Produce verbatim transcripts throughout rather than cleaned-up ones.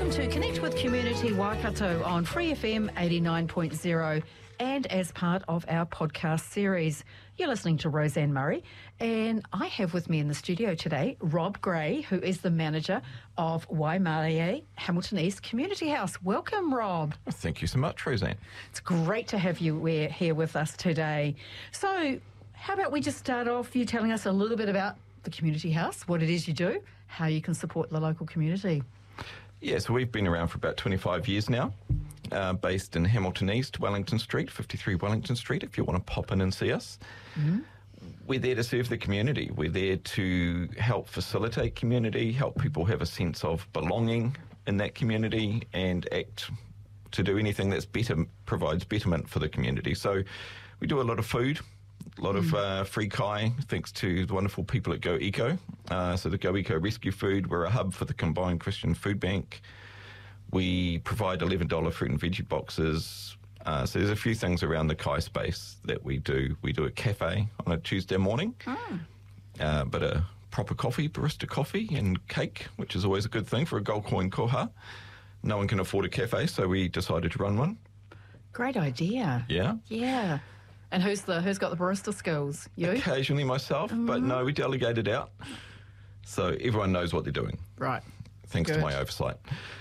Welcome to Connect with Community Waikato on Free F M eighty-nine point zero and as part of our podcast series. You're listening to Roseanne Murray, and I have with me in the studio today Rob Gray, who is the manager of Waimarie Hamilton East Community House. Welcome, Rob. Thank you so much, Roseanne. It's great to have you here with us today. So, how about we just start off you telling us a little bit about the Community House, what it is you do, how you can support the local community. Yeah, so we've been around for about twenty-five years now, uh, based in Hamilton East, Wellington Street, fifty-three Wellington Street, if you want to pop in and see us. Mm-hmm. We're there to serve the community. We're there to help facilitate community, help people have a sense of belonging in that community and act to do anything that's better, provides betterment for the community. So we do a lot of food, a lot mm. of uh, free kai, thanks to the wonderful people at Go Eco. Uh, so the Go Eco Rescue Food, we're a hub for the Combined Christian Food Bank. We provide eleven dollars fruit and veggie boxes. Uh, so there's a few things around the kai space that we do. We do a cafe on a Tuesday morning, mm. uh, but a proper coffee, barista coffee and cake, which is always a good thing for a gold coin koha. No one can afford a cafe, so we decided to run one. Great idea. Yeah. Yeah. And who's the who's got the barista skills? You? Occasionally myself, mm. but no, we delegated out. So everyone knows what they're doing. Right. Thanks Good. to my oversight.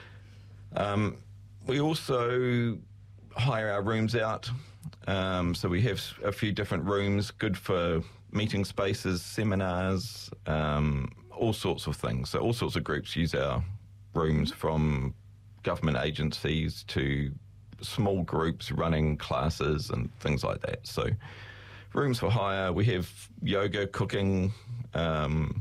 Um, we also hire our rooms out. Um, so we have a few different rooms, good for meeting spaces, seminars, um, all sorts of things. So all sorts of groups use our rooms, from government agencies to small groups running classes and things like that. So rooms for hire. We have yoga, cooking, um,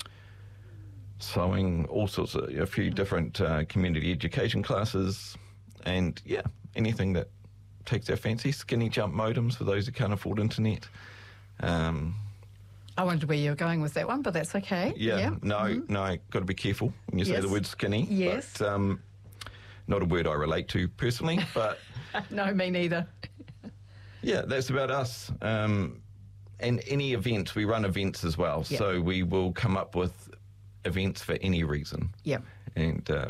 sewing, all sorts of, a few different uh, community education classes, and yeah, anything that takes our fancy. Skinny jump modems for those who can't afford internet. Um, I wondered where you were going with that one, but that's okay. Yeah, yeah. no, mm-hmm. no, got to be careful when you yes. say the word skinny. Yes. But, um, not a word I relate to personally, but... No, me neither. Yeah, that's about us. Um, and any event, we run events as well. Yep. So we will come up with events for any reason. Yeah. And uh,